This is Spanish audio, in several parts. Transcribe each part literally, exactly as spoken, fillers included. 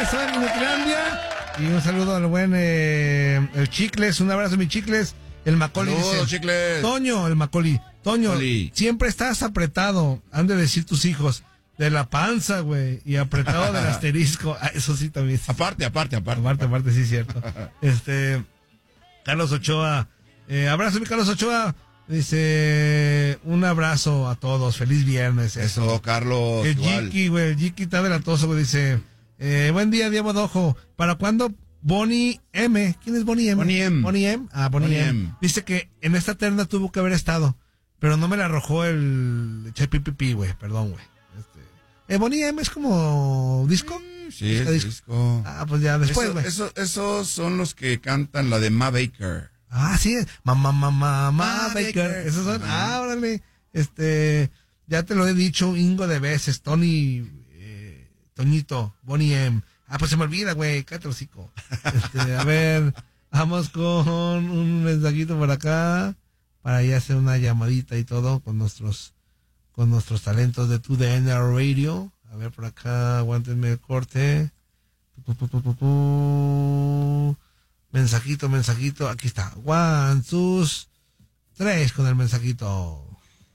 estaba en Nutlandia. Y un saludo al buen eh, el Chicles, un abrazo mi Chicles. El Macaulay dice, Chicles. Toño, el Macaulay, Toño, Macaulay. Siempre estás apretado, han de decir tus hijos, de la panza, güey, y apretado del asterisco. Ah, eso sí también. Sí. Aparte, aparte, aparte. Aparte, aparte, sí, cierto. Este, Carlos Ochoa, eh, abrazo mi Carlos Ochoa, dice, un abrazo a todos, feliz viernes. Eso, eso Carlos. El igual. Jiki, güey, el Jiki está delatoso, güey, dice, eh, buen día, Diego Dojo, ¿para cuándo Bonnie M? ¿Quién es Bonnie M? Bonnie M. Bonnie M. Ah, Bonnie, Bonnie M. M. Dice que en esta terna tuvo que haber estado, pero no me la arrojó el Chepipipi, güey, perdón, güey. Este, eh, Bonnie M es como disco. Sí, es disco? disco. Ah, pues ya después, güey. Eso, eso, esos son los que cantan la de Ma Baker. Ah, sí, mamá, mamá, mamá, Ma Baker. Baker. Esos son, Ajá. ah, órale. Este, ya te lo he dicho un hingo de veces, Tony, eh, Toñito, Bonnie M. Ah, pues se me olvida, güey, cállate el hocico. Este, a ver, vamos con un mensajito por acá, para ya hacer una llamadita y todo con nuestros, con nuestros talentos de two D N Radio. A ver, por acá, aguántenme el corte. Pu, pu, pu, pu, pu. Mensajito, mensajito, aquí está. One, two, tres con el mensajito.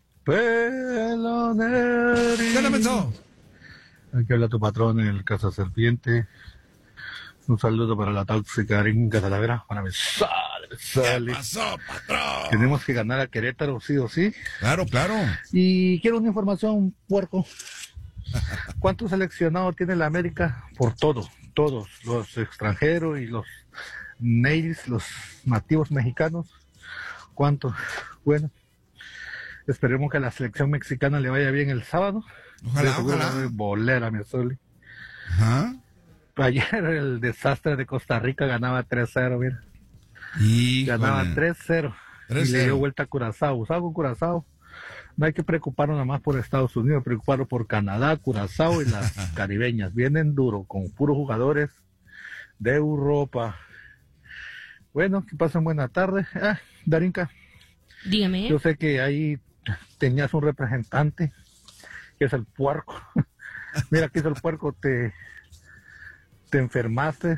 Peloneri. ¿Qué le pensó? Aquí habla tu patrón en el Casa Serpiente. Un saludo para la tóxica Aringa Talavera. Para me sale, me ¿Qué sale. pasó, patrón? Tenemos que ganar a Querétaro, sí o sí. Claro, claro. Y quiero una información, puerco. ¿Cuántos seleccionados tiene la América? Por todo, todos, los extranjeros y los natives, los nativos mexicanos. ¿Cuántos? Bueno, esperemos que a la selección mexicana le vaya bien el sábado. Ojalá, De seguro ojalá. va a haber bolera, mi Azuli. Ajá. Ayer el desastre de Costa Rica ganaba tres cero, mira. Híjole. Ganaba tres cero. Y tres le dio cero. vuelta a Curazao. ¿Sabes con Curazao? No hay que preocuparnos nada más por Estados Unidos, preocuparnos por Canadá, Curazao y las caribeñas. Vienen duro, con puros jugadores de Europa. Bueno, que pasen buena tarde. Ah, Darinka, Dígame. yo sé que ahí tenías un representante, que es el puerco. Mira, que es el puerco, te, te enfermaste.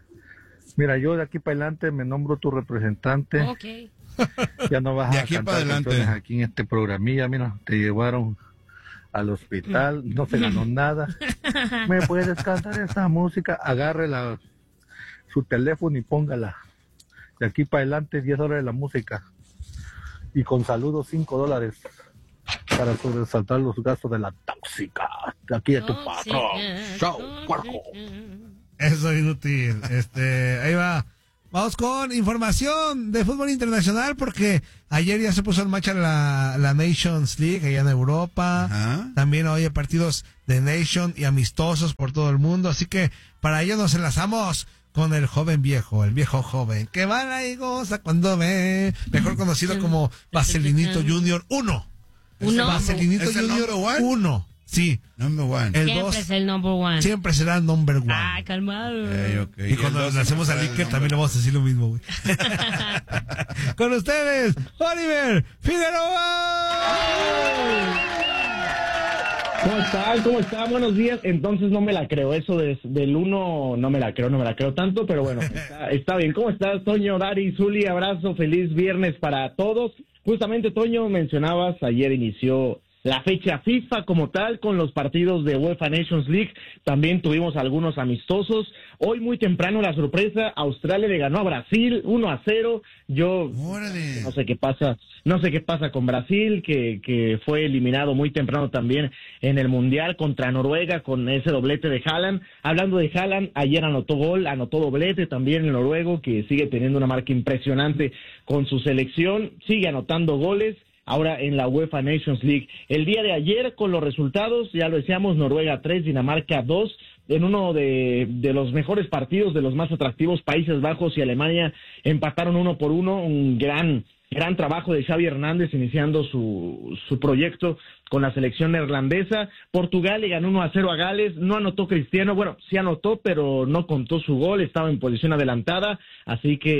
Mira, yo de aquí para adelante me nombro tu representante. Ok. Ya no vas De a aquí cantar para adelante. canciones aquí en este programilla. Mira, te llevaron al hospital, no se ganó nada. ¿Me puedes cantar esta música? Agarre la, su teléfono y póngala. De aquí para adelante, diez dólares la música. Y con saludos, cinco dólares. Para sobresaltar los gastos de la tóxica. De aquí de tu patrón. Chao, puerco. Eso inútil. Este, ahí va. Vamos con información de fútbol internacional porque ayer ya se puso en marcha la, la Nations League allá en Europa. Ajá. También hoy hay partidos de Nation y amistosos por todo el mundo. Así que para ello nos enlazamos con el joven viejo, el viejo joven, que va y goza cuando ve, mejor conocido como Vaselinito Junior uno. Uno. Vaselinito ¿Es el Junior number one? uno. Sí. Number one. El Siempre dos es el number one. siempre será el number one. Ay, calmado. Okay, okay. Y cuando el dos le hacemos se al me fue Iker el también le nombre. vamos a decir lo mismo, güey. Con ustedes, Oliver Figueroa. ¿Cómo están? ¿Cómo están? Buenos días. Entonces no me la creo. Eso de, del uno no me la creo, no me la creo tanto, pero bueno, está, está bien. ¿Cómo estás, Toño, Dari, Zuli? Abrazo, feliz viernes para todos. Justamente, Toño, mencionabas, ayer inició la fecha FIFA como tal con los partidos de UEFA Nations League. También tuvimos algunos amistosos. Hoy muy temprano la sorpresa, Australia le ganó a Brasil uno a cero. Yo Órale. no sé qué pasa, no sé qué pasa con Brasil, que, que fue eliminado muy temprano también en el Mundial contra Noruega con ese doblete de Haaland. Hablando de Haaland, ayer anotó gol, anotó doblete también el noruego, que sigue teniendo una marca impresionante con su selección, sigue anotando goles. Ahora en la UEFA Nations League. El día de ayer, con los resultados, ya lo decíamos, Noruega tres, Dinamarca dos, en uno de, de los mejores partidos, de los más atractivos, Países Bajos y Alemania empataron uno por uno, un gran, gran trabajo de Xavi Hernández iniciando su, su proyecto con la selección neerlandesa. Portugal le ganó uno a cero a Gales, no anotó Cristiano, bueno, sí anotó, pero no contó su gol, estaba en posición adelantada, así que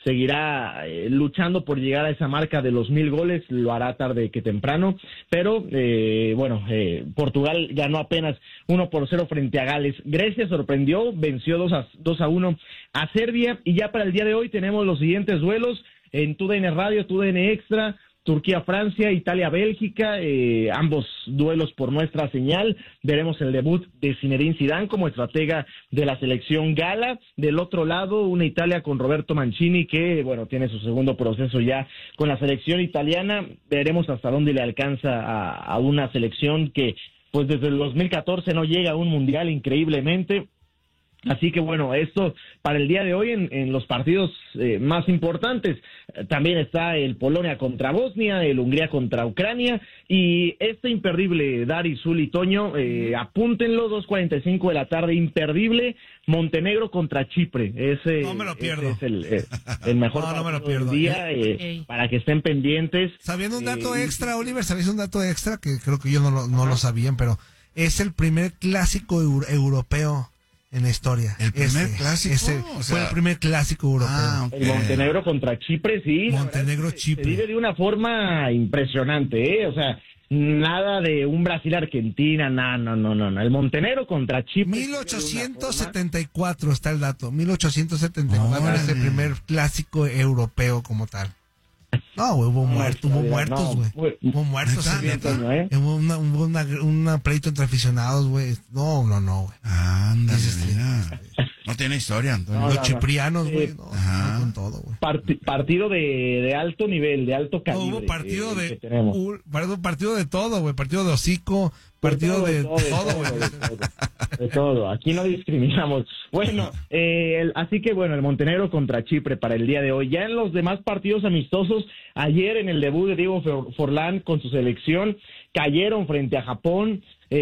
seguirá eh, luchando por llegar a esa marca de los mil goles, lo hará tarde que temprano, pero eh, bueno, eh, Portugal ganó apenas uno por cero frente a Gales. Grecia sorprendió, venció dos a uno a Serbia, y ya para el día de hoy tenemos los siguientes duelos en T U D N Radio, T U D N Extra, Turquía-Francia, Italia-Bélgica, eh, ambos duelos por nuestra señal. Veremos el debut de Zinedine Zidane como estratega de la selección gala. Del otro lado, una Italia con Roberto Mancini, que, bueno, tiene su segundo proceso ya con la selección italiana. Veremos hasta dónde le alcanza a, a una selección que, pues, desde el dos mil catorce no llega a un mundial, increíblemente. Así que bueno, esto para el día de hoy en, en los partidos eh, más importantes. Eh, también está el Polonia contra Bosnia, el Hungría contra Ucrania, y este imperdible, Dari, Zuli, Toño, eh, apúntenlo, dos cuarenta y cinco de la tarde, imperdible, Montenegro contra Chipre. Ese, no me lo pierdo. Ese es el, eh, el mejor no, no me lo partido pierdo. del día, eh, Okay. para que estén pendientes. Sabiendo un dato Eh, extra, Oliver, ¿sabéis un dato extra que creo que yo no lo, no lo sabían, pero es el primer clásico euro- europeo en la historia? ¿El primer Ese, clásico? ese O fue sea, el primer clásico europeo. Ah, ok. El Montenegro contra Chipre, sí. la Montenegro, verdad es que Chipre. Se vive de una forma impresionante, ¿eh? O sea, nada de un Brasil-Argentina, no, no, no, no. El Montenegro contra Chipre. mil ochocientos setenta y cuatro está el dato. mil ochocientos setenta y cuatro Órale. es el primer clásico europeo como tal. No, güey, hubo muertos, hubo no, muertos, güey. muy- Hubo muertos. ¿Neta? sí, ¿Neta? Toño, ¿eh? Hubo una, hubo una, una pleito entre aficionados, güey. No, no, no, güey. Ándale, Sí, sí, sí. mira. No tiene historia, Antonio. No, Los no, chiprianos, güey. Sí. No, Ajá. no, con todo, güey. Parti- partido de, de alto nivel, de alto No, calibre. hubo partido eh, de que tenemos. ul- partido- partido de todo, güey, partido de hocico, partido de todo, güey. de todo, de todo. Aquí no discriminamos. Bueno, eh, el- así que bueno, el Montenegro contra Chipre para el día de hoy. Ya en los demás partidos amistosos, ayer en el debut de Diego For- Forlán con su selección, cayeron frente a Japón.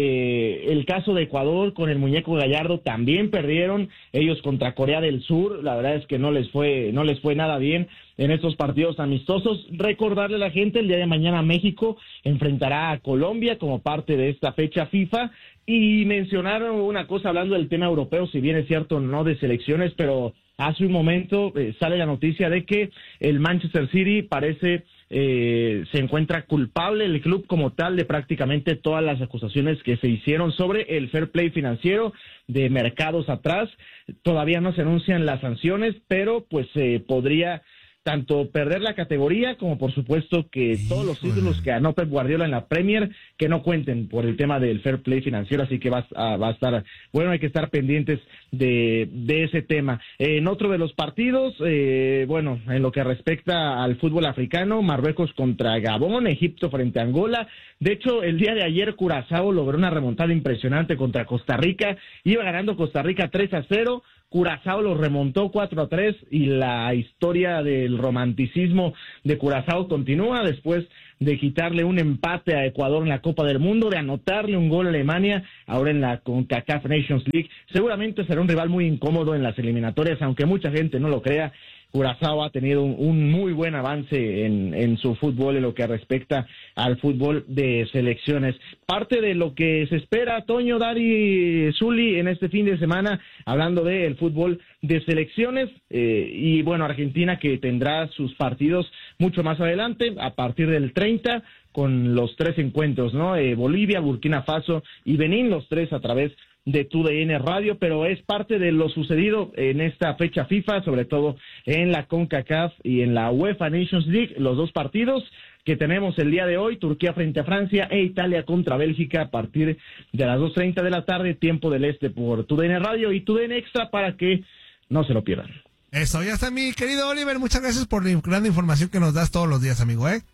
Eh, el caso de Ecuador con el muñeco Gallardo también perdieron, ellos contra Corea del Sur. La verdad es que no les fue no les fue nada bien en estos partidos amistosos. Recordarle a la gente, el día de mañana México enfrentará a Colombia como parte de esta fecha FIFA, y mencionaron una cosa hablando del tema europeo, si bien es cierto no de selecciones, pero hace un momento eh, sale la noticia de que el Manchester City parece eh, se encuentra culpable, el club como tal, de prácticamente todas las acusaciones que se hicieron sobre el fair play financiero de mercados atrás. Todavía no se anuncian las sanciones, pero pues eh, podría tanto perder la categoría como por supuesto que todos los títulos que ganó Pep Guardiola en la Premier que no cuenten por el tema del fair play financiero, así que va a, va a estar, bueno, hay que estar pendientes de, de ese tema. En otro de los partidos, eh, bueno, en lo que respecta al fútbol africano, Marruecos contra Gabón, Egipto frente a Angola. De hecho, el día de ayer Curazao logró una remontada impresionante contra Costa Rica, iba ganando Costa Rica tres a cero, Curazao lo remontó cuatro a tres y la historia del romanticismo de Curazao continúa después de quitarle un empate a Ecuador en la Copa del Mundo, de anotarle un gol a Alemania, ahora en la CONCACAF Nations League. Seguramente será un rival muy incómodo en las eliminatorias, aunque mucha gente no lo crea. Curazao ha tenido un, un muy buen avance en, en su fútbol en lo que respecta al fútbol de selecciones. Parte de lo que se espera, Toño, Dari, Zuli, en este fin de semana, hablando del fútbol de selecciones, eh, y bueno, Argentina que tendrá sus partidos mucho más adelante, a partir del treinta, con los tres encuentros, ¿no? Eh, Bolivia, Burkina Faso y Benín, los tres a través de T U D N Radio, pero es parte de lo sucedido en esta fecha FIFA, sobre todo en la CONCACAF y en la UEFA Nations League, los dos partidos que tenemos el día de hoy, Turquía frente a Francia e Italia contra Bélgica a partir de las dos treinta de la tarde, tiempo del este por T U D N Radio y T U D N Extra para que no se lo pierdan. Eso, ya está, mi querido Oliver, muchas gracias por la gran información que nos das todos los días, amigo, ¿eh?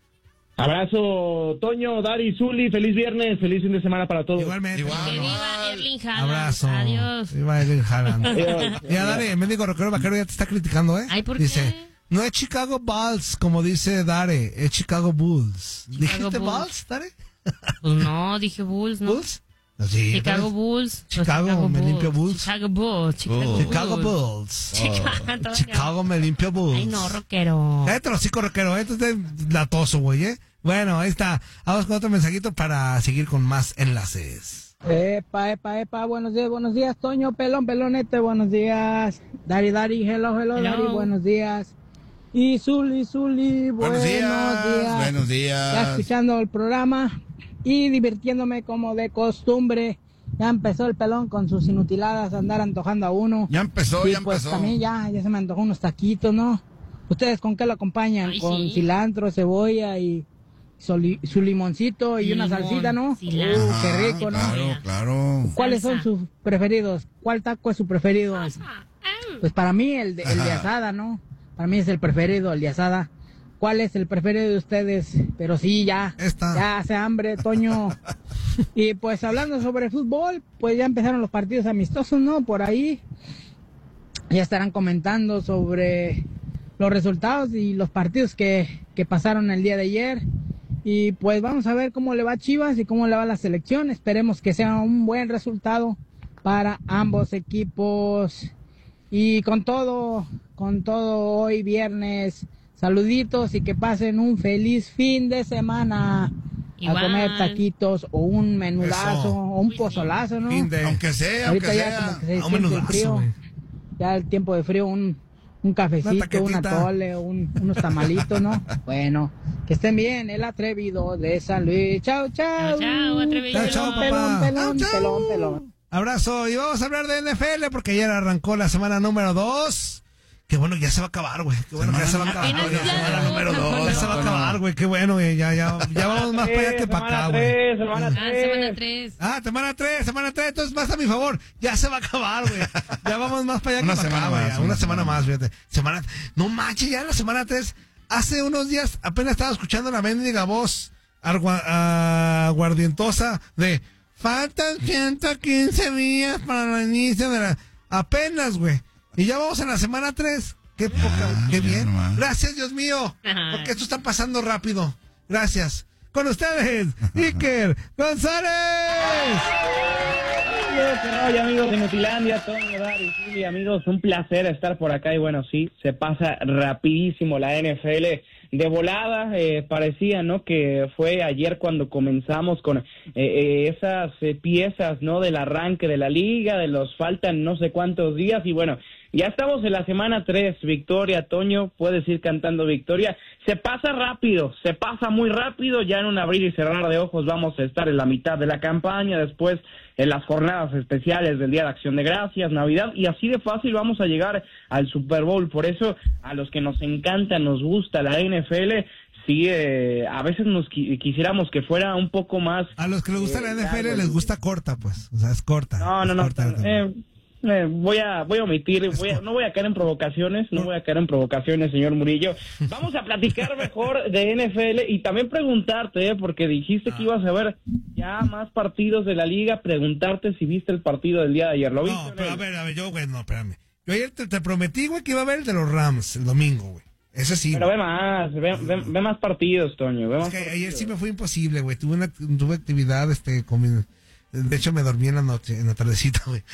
Abrazo, Toño, Dari, Zuli, feliz viernes, feliz fin de semana para todos. Igualmente. Igual. Que no. viva Erling Haaland. Abrazo. Adiós. Viva Erling Haaland. Adiós. Ya, Dare, médico rockero vaquero ya te está criticando, ¿eh? Ay, ¿por Dice, qué? no es Chicago Bulls, como dice Dare, es Chicago Bulls. ¿Dijiste Bulls. Bulls, Dare? Pues no, dije Bulls, ¿no? ¿Bulls? No, sí, Chicago pero- Bulls. Los Chicago, me limpio Bulls. Chicago Bulls. Chicago Oh. Bulls. Chicago Bulls. Chicago, Chicago me limpio Bulls. Ay, no, rockero. Cállate los hocico, rockero, ¿eh? Esto es latoso, güey, ¿eh? Bueno, ahí está. Vamos con otro mensajito para seguir con más enlaces. Epa, epa, epa, buenos días, buenos días, Toño, pelón, pelonete, buenos días. Dari, Dari, hello, hello, Hello. Dari, buenos días. Y Zuli, Zuli, buenos, Buenos días, días. buenos días. Ya escuchando el programa y divirtiéndome como de costumbre. Ya empezó el pelón con sus inutiladas a andar antojando a uno. Ya empezó, y ya pues empezó. también ya, ya se me antojó unos taquitos, ¿no? ¿Ustedes con qué lo acompañan? Ay, con sí. cilantro, cebolla y soli- su limoncito y Limón, una salsita, ¿no? cilantro. Uh, Ajá, qué rico, ¿no? Claro, claro. ¿Cuáles son Salsa. sus preferidos? ¿Cuál taco es su preferido? Ah, Pues para mí el de, el de Ajá. asada, ¿no? Para mí es el preferido, el de asada. ¿Cuál es el preferido de ustedes? Pero sí, ya, Esta. ya hace hambre, Toño. Y pues hablando sobre fútbol, pues ya empezaron los partidos amistosos, ¿no? Por ahí ya estarán comentando sobre los resultados y los partidos que, que pasaron el día de ayer. Y pues vamos a ver cómo le va a Chivas y cómo le va a la selección. Esperemos que sea un buen resultado para ambos equipos. Y con todo, con todo hoy viernes, saluditos y que pasen un feliz fin de semana. Igual. A comer taquitos o un menudazo Eso. o un Uy, sí. pozolazo, ¿no? Fin de- Aunque sea, Ahorita aunque ya sea. como que se Ah, un siente el menudazo, frío. güey. Ya el tiempo de frío, un, un cafecito, Una un taquetita. atole, un, unos tamalitos, ¿no? Bueno, que estén bien, el atrevido de San Luis. Chao, chao. Chao, chao, atrevido. Chao, chao, Pelón, papá. pelón, Chao, chao. pelón, pelón. Abrazo. Y vamos a hablar de N F L porque ayer arrancó la semana número dos. Qué bueno, ya se va a acabar, güey. Qué bueno que ya se va a acabar. Apenas güey. ya Semana dos, número no, dos. no, Ya se va a no. acabar, güey. Qué bueno, güey. Ya, ya, ya vamos más para allá que para acá, güey. tres, semana Ah, tres. semana tres. Ah, semana tres, semana tres, entonces más a mi favor. Ya se va a acabar, güey. Ya vamos más para allá Una que para semana acá, güey. más, Una, una semana semana más, fíjate. Semana, no manches, ya la semana tres. Hace unos días apenas estaba escuchando la mendiga voz argua- aguardientosa de faltan ciento quince días para el inicio de la... Apenas, güey. Y ya vamos en la semana tres. Qué poca, qué ya bien. nomás. Gracias, Dios mío. Ajá. Porque esto está pasando rápido. Gracias. Con ustedes, Iker González. ¿Qué rollo, amigos de Nutilandia, Toño, Dari, Juli, amigos? Un placer estar por acá y bueno, sí, se pasa rapidísimo la N F L de volada. Eh, parecía, ¿no?, que fue ayer cuando comenzamos con eh, eh, esas eh, piezas, ¿no?, del arranque de la liga, de los faltan no sé cuántos días y bueno, ya estamos en la semana tres, victoria, Toño, puedes ir cantando victoria. Se pasa rápido, se pasa muy rápido, ya en un abrir y cerrar de ojos vamos a estar en la mitad de la campaña, después en las jornadas especiales del Día de Acción de Gracias, Navidad, y así de fácil vamos a llegar al Super Bowl. Por eso, a los que nos encanta, nos gusta la N F L, sí, eh, a veces nos qui- quisiéramos que fuera un poco más... A los que les gusta la Eh, N F L largo. les gusta corta, pues. O sea, es corta. No, es no, no. corta. eh, eh, voy a voy a omitir, voy a- no voy a caer en provocaciones, no voy a caer en provocaciones, señor Murillo. Vamos a platicar mejor de N F L y también preguntarte, eh, porque dijiste que ibas a ver ya más partidos de la liga, preguntarte si viste el partido del día de ayer. ¿Lo viste? No, o pero a ver, a ver, yo, güey, no, espérame. Yo ayer te, te prometí, güey, que iba a ver el de los Rams el domingo, güey. Ese sí. Pero güey. ve más, ve, ve- ve más partidos, Toño. Ve Es más que ayer partidos. sí me fue imposible, güey. Tuve una tuve actividad, este, con mi- de hecho me dormí en la noche, en la tardecita, güey.